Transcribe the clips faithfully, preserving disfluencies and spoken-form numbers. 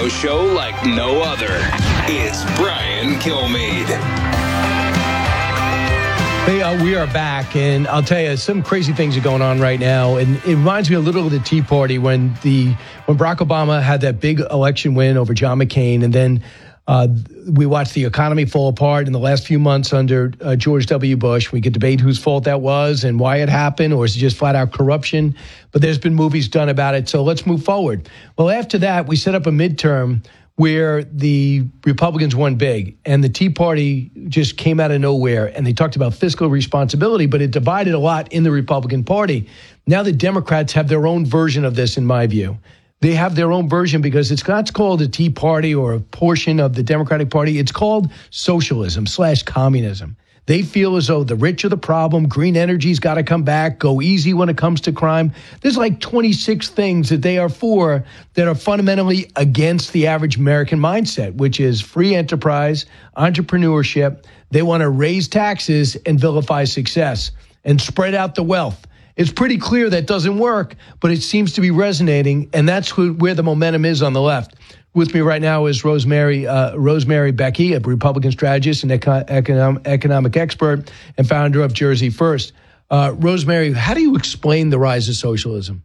radio show like no other. It's Brian Kilmeade. Hey, uh, we are back, and I'll tell you, some crazy things are going on right now, and it reminds me a little of the Tea Party when the when Barack Obama had that big election win over John McCain, and then uh, we watched the economy fall apart in the last few months under uh, George W. Bush. We could debate whose fault that was and why it happened, or is it just flat-out corruption? But there's been movies done about it, so let's move forward. Well, after that, we set up a midterm where the Republicans won big, and the Tea Party just came out of nowhere, and they talked about fiscal responsibility, but it divided a lot in the Republican Party. Now the Democrats have their own version of this, in my view. They have their own version because it's not called a Tea Party or a portion of the Democratic Party. It's called socialism slash communism. They feel as though the rich are the problem, green energy's got to come back, go easy when it comes to crime. There's like twenty-six things that they are for that are fundamentally against the average American mindset, which is free enterprise, entrepreneurship. They want to raise taxes and vilify success and spread out the wealth. It's pretty clear that doesn't work, but it seems to be resonating, and that's who, where the momentum is on the left. With me right now is Rosemary uh, Rosemary Becky, a Republican strategist and eco- economic, economic expert and founder of Jersey First. Uh, Rosemary, how do you explain the rise of socialism?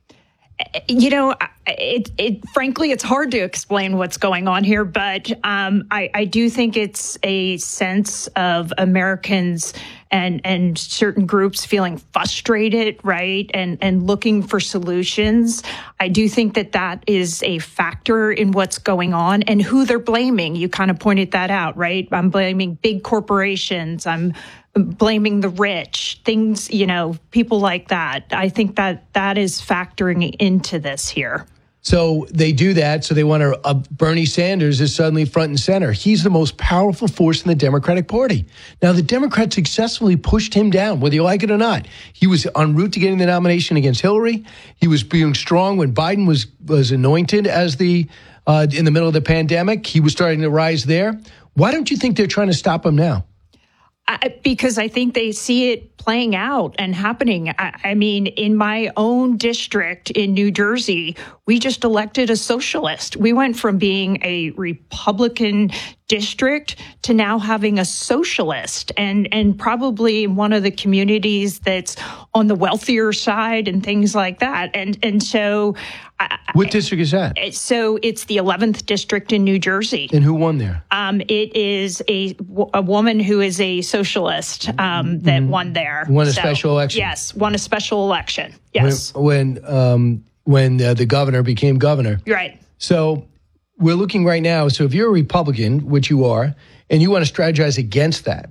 You know, it, it frankly, it's hard to explain what's going on here, but um, I, I do think it's a sense of Americans and and certain groups feeling frustrated, right, and and looking for solutions. I do think that that is a factor in what's going on and who they're blaming. You kind of pointed that out, right? I'm blaming big corporations. I'm blaming the rich, things, you know, people like that. I think that that is factoring into this here. So they do that. So they want to, uh, Bernie Sanders is suddenly front and center. He's the most powerful force in the Democratic Party. Now, the Democrats successfully pushed him down, whether you like it or not. He was en route to getting the nomination against Hillary. He was being strong when Biden was, was anointed as the, uh, in the middle of the pandemic. He was starting to rise there. Why don't you think they're trying to stop him now? I, because I think they see it playing out and happening. I, I mean, in my own district in New Jersey, we just elected a socialist. We went from being a Republican district to now having a socialist, and and probably one of the communities that's on the wealthier side and things like that. And and so, what district is that? So it's the eleventh district in New Jersey. And who won there? Um, it is a a woman who is a socialist um, that mm-hmm. won there. Won a so, special election. Yes, won a special election. Yes, when when, um, when uh, the governor became governor. Right. So we're looking right now. So if you're a Republican, which you are, and you want to strategize against that,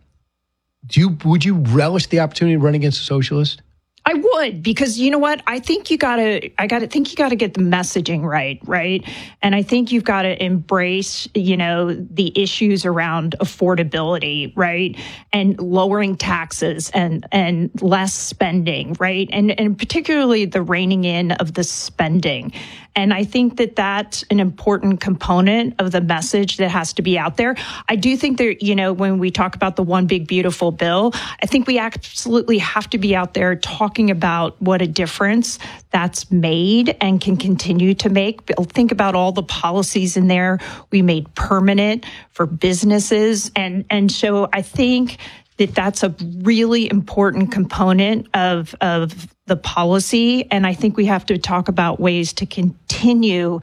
do you would you relish the opportunity to run against a socialist? I would, because you know what? I think you gotta, I gotta think you gotta get the messaging right, right? And I think you've got to embrace, you know, the issues around affordability, right? And lowering taxes and, and less spending, right? And, and particularly the reining in of the spending. And I think that that's an important component of the message that has to be out there. I do think that, you know, when we talk about the one big beautiful bill, I think we absolutely have to be out there talking about what a difference that's made and can continue to make. Think about all the policies in there we made permanent for businesses. And, and so I think that that's a really important component of, of the policy. And I think we have to talk about ways to continue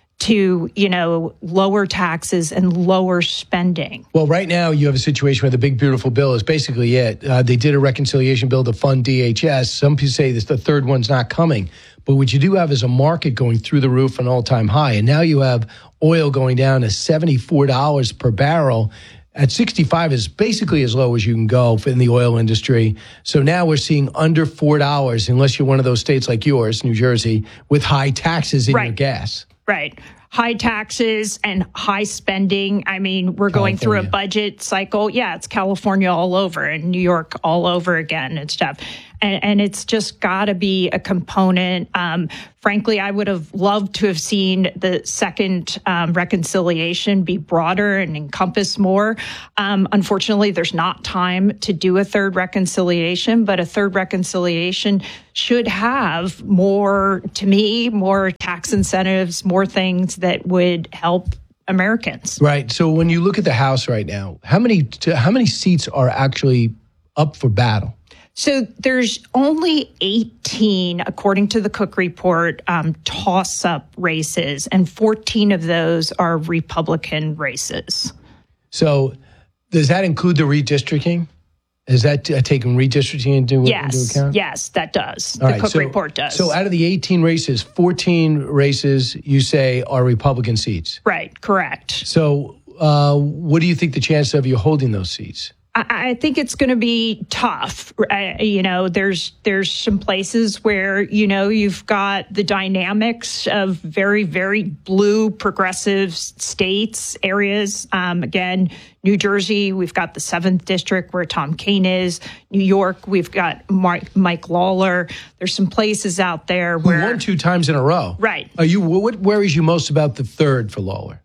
to, you know, lower taxes and lower spending. Well, right now you have a situation where the big, beautiful bill is basically it. Uh, they did a reconciliation bill to fund D H S. Some people say this, the third one's not coming. But what you do have is a market going through the roof, an all-time high. And now you have oil going down to seventy-four dollars per barrel. At sixty-five is basically as low as you can go in the oil industry. So now we're seeing under four dollars, unless you're one of those states like yours, New Jersey, with high taxes in right. your gas. Right. High taxes and high spending. I mean, we're going California. through a budget cycle. Yeah, it's California all over and New York all over again and stuff. And, and it's just got to be a component. Um, frankly, I would have loved to have seen the second um, reconciliation be broader and encompass more. Um, unfortunately, there's not time to do a third reconciliation, but a third reconciliation should have more, to me, more tax incentives, more things things that would help Americans. Right. So when you look at the House right now, how many how many seats are actually up for battle? So there's only eighteen, according to the Cook Report, um, toss-up races, and fourteen of those are Republican races. So does that include the redistricting? Is that uh, taking redistricting into, yes, into account? Yes, that does. All the right, Cook so, Report does. So out of the eighteen races, fourteen races you say are Republican seats. Right, correct. So uh, what do you think the chance of you holding those seats? I think it's going to be tough. Uh, you know, there's there's some places where, you know, you've got the dynamics of very, very blue progressive states, areas. Um, again, New Jersey, we've got the seventh District where Tom Kean is. New York, we've got Mike, Mike Lawler. There's some places out there where... Who won two times in a row. Right. Are you? What worries you most about the third for Lawler?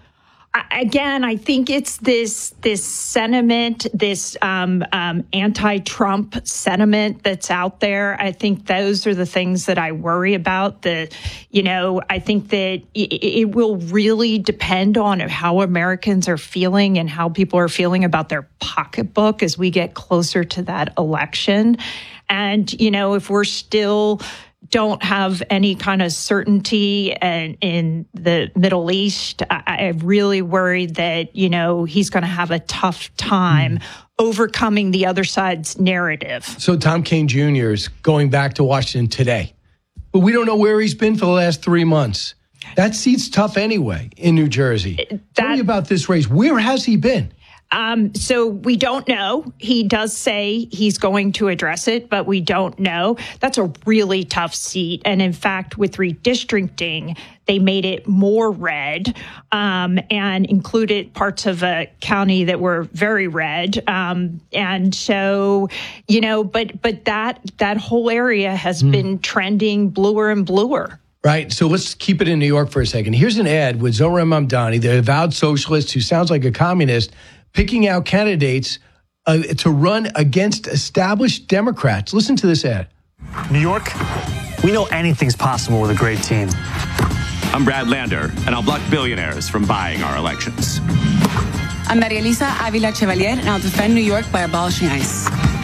Again, I think it's this this sentiment, this um, um, anti-Trump sentiment that's out there. I think those are the things that I worry about. The, you know, I think that it, it will really depend on how Americans are feeling and how people are feeling about their pocketbook as we get closer to that election. And, you know, if we're still don't have any kind of certainty in, in the Middle East, I, I'm really worried that, you know, he's going to have a tough time mm. overcoming the other side's narrative. So Tom Kean Junior is going back to Washington today, but we don't know where he's been for the last three months. That seat's tough anyway in New Jersey. That, Tell me about this race. Where has he been? Um, so we don't know. He does say he's going to address it, but we don't know. That's a really tough seat. And in fact, with redistricting, they made it more red um, and included parts of a county that were very red. Um, and so, you know, but but that that whole area has mm. been trending bluer and bluer. Right. So let's keep it in New York for a second. Here's an ad with Zohran Mamdani, the avowed socialist who sounds like a communist, picking out candidates uh, to run against established Democrats. Listen to this ad. New York, we know anything's possible with a great team. I'm Brad Lander, and I'll block billionaires from buying our elections. I'm Maria Elisa Avila Chevalier, and I'll defend New York by abolishing ICE.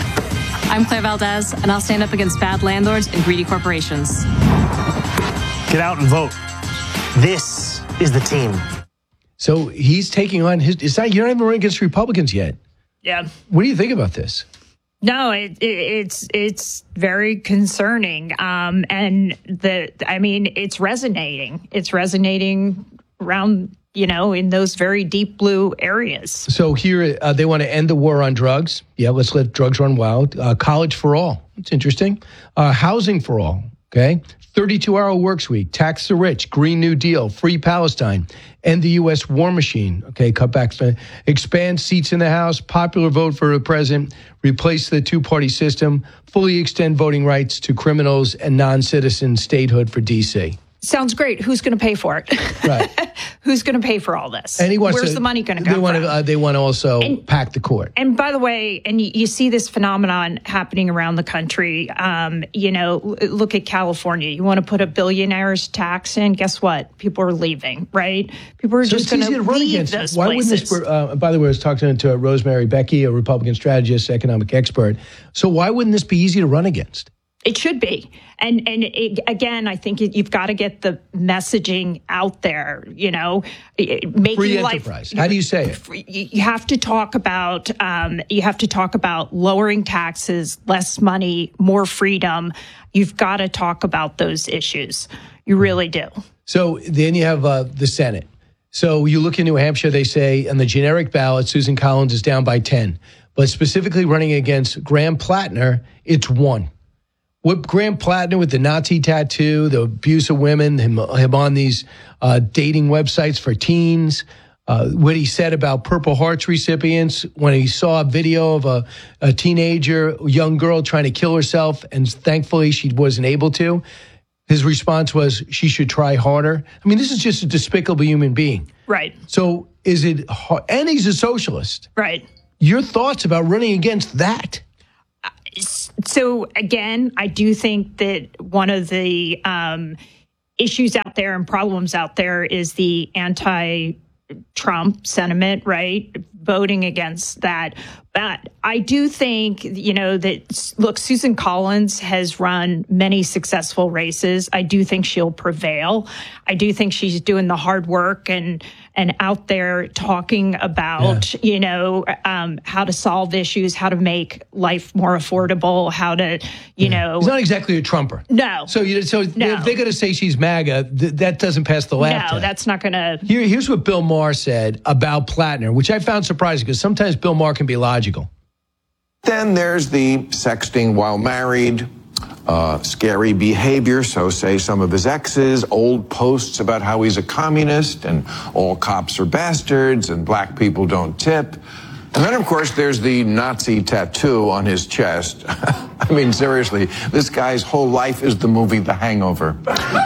I'm Claire Valdez, and I'll stand up against bad landlords and greedy corporations. Get out and vote. This is the team. So he's taking on his, it's not, you're not even running against Republicans yet. Yeah. What do you think about this? No, it, it, it's it's very concerning. Um, and the, I mean, it's resonating. It's resonating around, you know, in those very deep blue areas. So here, uh, they want to end the war on drugs. Yeah, let's let drugs run wild. Uh, college for all. It's interesting. Uh, housing for all. Okay. thirty-two hour works week, tax the rich, Green New Deal, free Palestine, end the U S war machine. Okay, cut back, expand seats in the House, popular vote for the president, replace the two-party system, fully extend voting rights to criminals and non-citizen statehood for D C. Sounds great. Who's going to pay for it? Right. Who's going to pay for all this? And he wants Where's to, the money going to go they want from? to, uh, they want to also and, pack the court. And by the way, and you, you see this phenomenon happening around the country. Um, you know, look at California. You want to put a billionaire's tax in? Guess what? People are leaving, right? People are so just going to leave against. those Why places. Wouldn't this, uh, by the way, I was talking to Rosemary Becky, a Republican strategist, economic expert. So why wouldn't this be easy to run against? It should be. And and it, again, I think you've got to get the messaging out there, you know, making free life. Enterprise. How do you say it? You have to talk about, um, you have to talk about lowering taxes, less money, more freedom. You've got to talk about those issues. You really do. So then you have uh, the Senate. So you look in New Hampshire, they say on the generic ballot, Susan Collins is down by ten. But specifically running against Graham Plattner, it's one. What Graham Plattner with the Nazi tattoo, the abuse of women, him, him on these uh, dating websites for teens, uh, what he said about Purple Hearts recipients when he saw a video of a, a teenager, young girl trying to kill herself, and thankfully she wasn't able to. His response was, she should try harder. I mean, this is just a despicable human being. Right. So is it, and he's a socialist. Right. Your thoughts about running against that? So again, I do think that one of the um, issues out there and problems out there is the anti-Trump sentiment, right? Voting against that. But I do think, you know, that, look, Susan Collins has run many successful races. I do think she'll prevail. I do think she's doing the hard work and and out there talking about, yeah. you know, um, how to solve issues, how to make life more affordable, how to, you yeah. know. He's not exactly a Trumper. No. So, you, so no. if they're going to say she's MAGA, th- that doesn't pass the laugh No, test. that's not going to. Here, here's what Bill Maher said about Plattner, which I found surprising because sometimes Bill Maher can be logical. Then there's the sexting while married, uh, scary behavior, so say some of his exes, old posts about how he's a communist and all cops are bastards and black people don't tip. And then, of course, there's the Nazi tattoo on his chest. I mean, seriously, this guy's whole life is the movie The Hangover.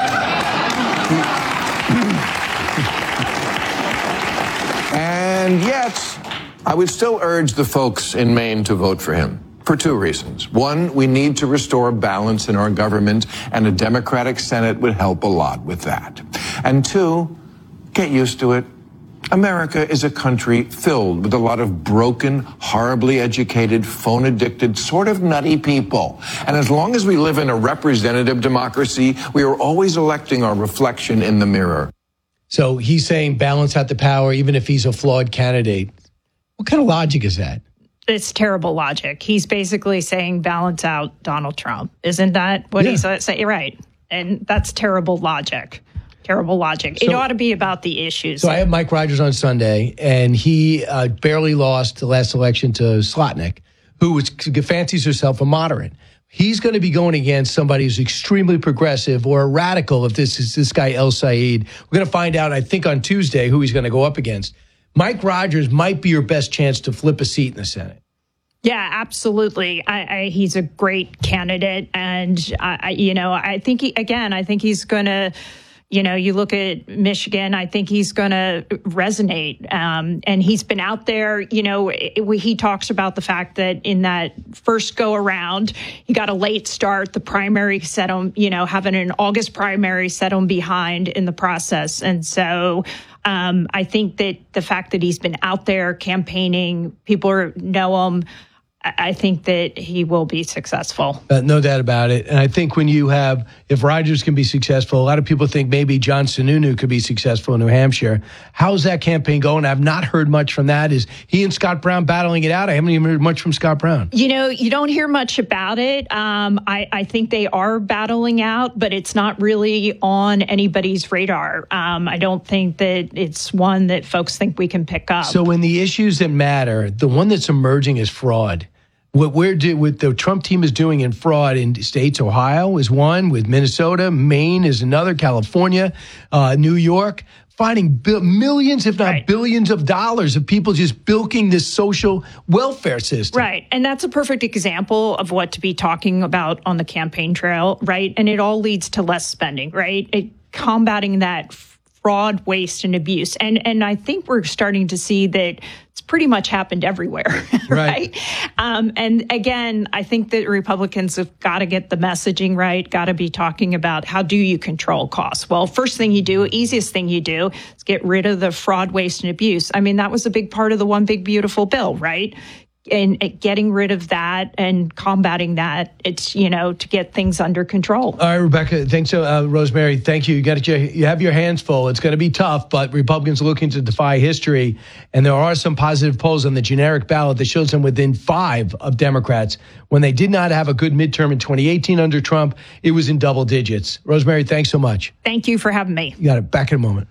And yet, I would still urge the folks in Maine to vote for him for two reasons. One, we need to restore balance in our government, and a Democratic Senate would help a lot with that. And two, get used to it. America is a country filled with a lot of broken, horribly educated, phone-addicted, sort of nutty people. And as long as we live in a representative democracy, we are always electing our reflection in the mirror. So he's saying balance out the power, even if he's a flawed candidate. What kind of logic is that? It's terrible logic. He's basically saying balance out Donald Trump. Isn't that what yeah. he's saying? Right. And that's terrible logic. Terrible logic. So, it ought to be about the issues. So I have Mike Rogers on Sunday, and he uh, barely lost the last election to Slotnick, who was, fancies herself a moderate. He's going to be going against somebody who's extremely progressive or a radical if this is this guy El Said. We're going to find out, I think, on Tuesday who he's going to go up against. Mike Rogers might be your best chance to flip a seat in the Senate. Yeah, absolutely. I, I, he's a great candidate. And, I, you know, I think, he, again, I think he's going to, you know, you look at Michigan, I think he's going to resonate. Um, and he's been out there, you know, it, he talks about the fact that in that first go around, he got a late start. The primary set him, you know, having an August primary set him behind in the process. And so um, I think that the fact that he's been out there campaigning, people are, know him. I think that he will be successful. Uh, no doubt about it. And I think when you have, if Rogers can be successful, a lot of people think maybe John Sununu could be successful in New Hampshire. How's that campaign going? I've not heard much from that. Is he and Scott Brown battling it out? I haven't even heard much from Scott Brown. You know, you don't hear much about it. Um, I, I think they are battling out, but it's not really on anybody's radar. Um, I don't think that it's one that folks think we can pick up. So in the issues that matter, the one that's emerging is fraud. What we're do, what the Trump team is doing in fraud in states, Ohio is one, with Minnesota, Maine is another, California, uh, New York, finding bi- millions, if not right. billions of dollars of people just bilking this social welfare system. Right. And that's a perfect example of what to be talking about on the campaign trail, right? And it all leads to less spending, right? It, combating that fraud, waste, and abuse. And and I think we're starting to see that it's pretty much happened everywhere, right? right? Um, and again, I think that Republicans have got to get the messaging right, got to be talking about how do you control costs? Well, first thing you do, easiest thing you do is get rid of the fraud, waste, and abuse. I mean, that was a big part of the One Big Beautiful Bill, right? And getting rid of that and combating that, it's, you know, to get things under control. All right, Rebecca, thanks, uh, Rosemary. Thank you. You got to, you have your hands full. It's going to be tough, but Republicans are looking to defy history. And there are some positive polls on the generic ballot that shows them within five of Democrats. When they did not have a good midterm in twenty eighteen under Trump, it was in double digits. Rosemary, thanks so much. Thank you for having me. You got it. Back in a moment.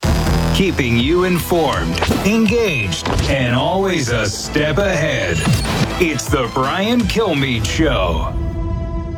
Keeping you informed, engaged, and always a step ahead. It's the Brian Kilmeade Show.